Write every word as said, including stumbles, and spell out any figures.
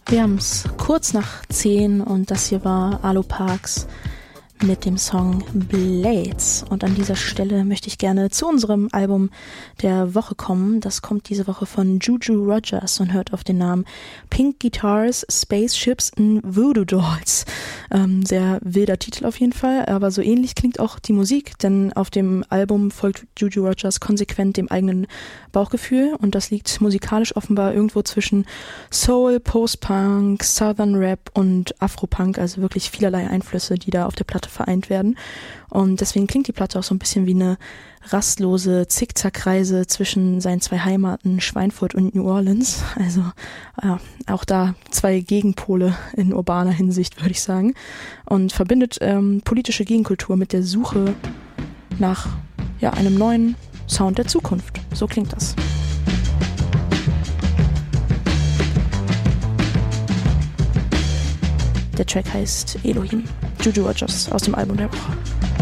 Wir haben es kurz nach zehn und das hier war Arlo Parks mit dem Song Blades. Und an dieser Stelle möchte ich gerne zu unserem Album der Woche kommen. Das kommt diese Woche von Juju Rogers und hört auf den Namen Pink Guitars, Spaceships and Voodoo Dolls. Ähm, sehr wilder Titel auf jeden Fall, aber so ähnlich klingt auch die Musik, denn auf dem Album folgt Juju Rogers konsequent dem eigenen Bauchgefühl und das liegt musikalisch offenbar irgendwo zwischen Soul, Post-Punk, Southern Rap und Afro-Punk, also wirklich vielerlei Einflüsse, die da auf der Platte vereint werden. Und deswegen klingt die Platte auch so ein bisschen wie eine rastlose Zickzackreise zwischen seinen zwei Heimaten Schweinfurt und New Orleans. Also ja, auch da zwei Gegenpole in urbaner Hinsicht, würde ich sagen. Und verbindet ähm, politische Gegenkultur mit der Suche nach ja, einem neuen Sound der Zukunft. So klingt das. Der Track heißt Elohim. Juju Rogers aus dem Album der Woche.